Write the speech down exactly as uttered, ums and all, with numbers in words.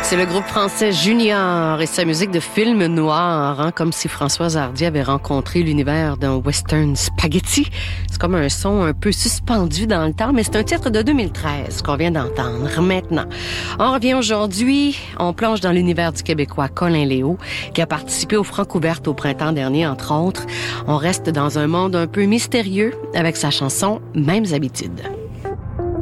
C'est le groupe français Junior et sa musique de film noir, hein, comme si Françoise Hardy avait rencontré l'univers d'un western spaghetti. C'est comme un son un peu suspendu dans le temps, mais c'est un titre de deux mille treize qu'on vient d'entendre maintenant. On revient aujourd'hui, on plonge dans l'univers du Québécois Colin Léo, qui a participé aux Francouvertes au printemps dernier, entre autres. On reste dans un monde un peu mystérieux avec sa chanson « Mêmes habitudes ».